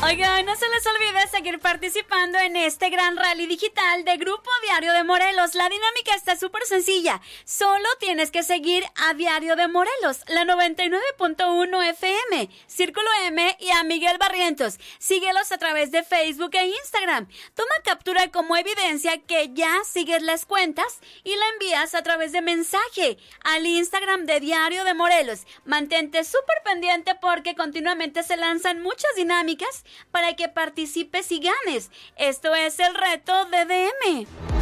Oigan, no se les olvide seguir participando en este gran rally digital de Grupo Diario de Morelos. La dinámica está súper sencilla. Solo tienes que seguir a Diario de Morelos, la 99.1 FM, Círculo M y a Miguel Barrientos. Síguelos a través de Facebook e Instagram. Toma captura como evidencia que ya sigues las cuentas y la envías a través de mensaje al Instagram de Diario de Morelos. Mantente súper pendiente porque continuamente se lanzan muchas dinámicas para que participes y ganes. Esto es el reto de DM.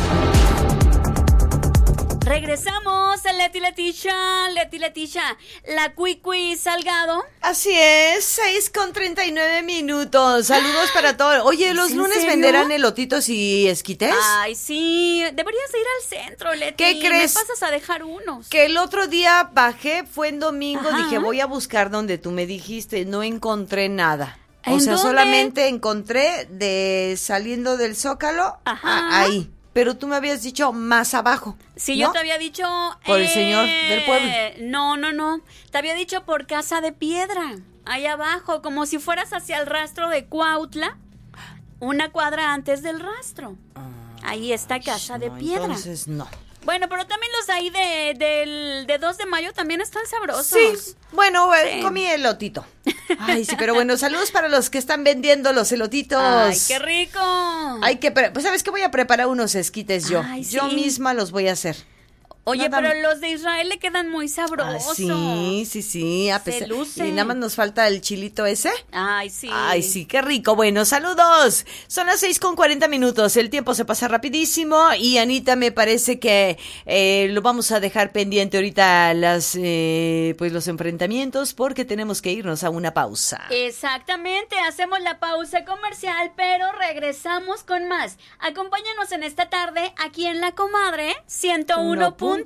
Regresamos, Leti Leticia, la Cuicui Salgado. Así es, 6:39. Saludos para todos. Oye, ¿los lunes venderán elotitos y esquites? Ay, sí, deberías ir al centro, Leti. ¿Qué crees? Me pasas a dejar unos. Que el otro día bajé, fue en domingo, dije, voy a buscar donde tú me dijiste, no encontré nada. O sea, dónde? solamente encontré saliendo del Zócalo, ahí. Pero tú me habías dicho más abajo. Sí, ¿no? yo te había dicho... Por el señor del pueblo. No. Te había dicho por Casa de Piedra, ahí abajo, como si fueras hacia el rastro de Cuautla, una cuadra antes del rastro. Ahí está Casa de Piedra. Entonces no. Bueno, pero también los de ahí de 2 de mayo también están sabrosos. Sí, bueno, comí elotito. Ay, sí, pero bueno, saludos para los que están vendiendo los elotitos. ¡Ay, qué rico! Pues, ¿sabes qué? Voy a preparar unos esquites yo. Ay, sí. Yo misma los voy a hacer. Oye, pero los de Israel le quedan muy sabrosos. Sí. Se luce. Y nada más nos falta el chilito ese. Ay, sí. Ay, sí, qué rico. Bueno, saludos. Son las 6:40. El tiempo se pasa rapidísimo y Anita me parece que lo vamos a dejar pendiente ahorita los enfrentamientos porque tenemos que irnos a una pausa. Exactamente, hacemos la pausa comercial, pero regresamos con más. Acompáñanos en esta tarde aquí en La Comadre 101.7.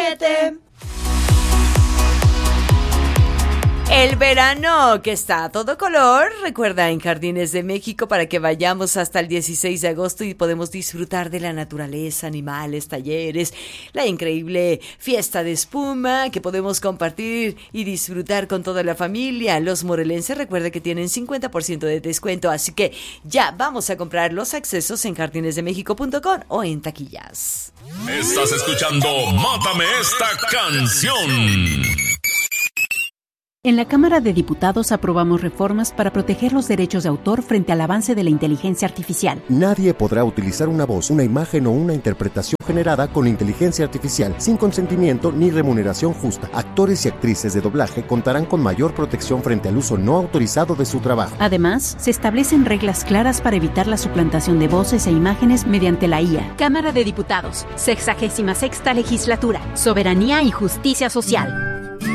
El verano que está a todo color, recuerda en Jardines de México para que vayamos hasta el 16 de agosto y podemos disfrutar de la naturaleza, animales, talleres, la increíble fiesta de espuma que podemos compartir y disfrutar con toda la familia. Los morelenses recuerda que tienen 50% de descuento, así que ya vamos a comprar los accesos en jardinesdemexico.com o en taquillas. Estás escuchando Mátame esta canción. En la Cámara de Diputados aprobamos reformas para proteger los derechos de autor frente al avance de la inteligencia artificial. Nadie podrá utilizar una voz, una imagen o una interpretación generada con inteligencia artificial sin consentimiento ni remuneración justa. Actores y actrices de doblaje contarán con mayor protección frente al uso no autorizado de su trabajo. Además, se establecen reglas claras para evitar la suplantación de voces e imágenes mediante la IA. Cámara de Diputados, 66ª Legislatura, Soberanía y Justicia Social.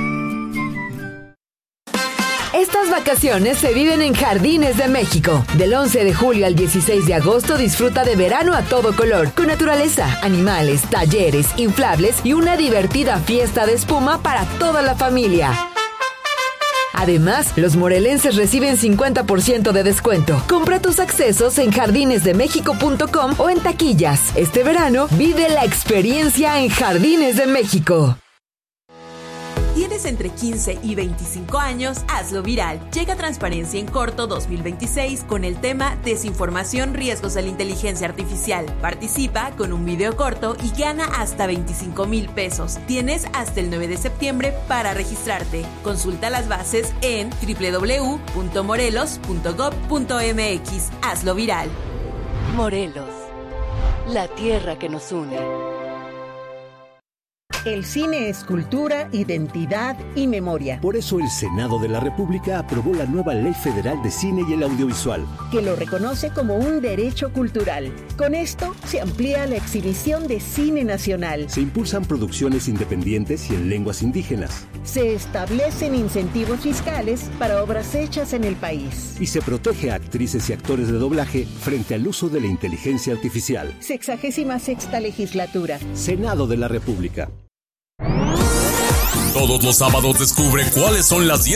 Estas vacaciones se viven en Jardines de México. Del 11 de julio al 16 de agosto disfruta de verano a todo color, con naturaleza, animales, talleres, inflables y una divertida fiesta de espuma para toda la familia. Además, los morelenses reciben 50% de descuento. Compra tus accesos en jardinesdemexico.com o en taquillas. Este verano, vive la experiencia en Jardines de México. ¿Tienes entre 15 y 25 años? Hazlo viral. Llega Transparencia en Corto 2026 con el tema Desinformación, riesgos de la inteligencia artificial. Participa con un video corto y gana hasta 25,000 pesos. Tienes hasta el 9 de septiembre para registrarte. Consulta las bases en www.morelos.gov.mx. Hazlo viral. Morelos, la tierra que nos une. El cine es cultura, identidad y memoria. Por eso el Senado de la República aprobó la nueva Ley Federal de Cine y el Audiovisual, que lo reconoce como un derecho cultural. Con esto se amplía la exhibición de cine nacional. Se impulsan producciones independientes y en lenguas indígenas. Se establecen incentivos fiscales para obras hechas en el país. Y se protege a actrices y actores de doblaje frente al uso de la inteligencia artificial. 66ª Legislatura. Senado de la República. Todos los sábados descubre cuáles son las 10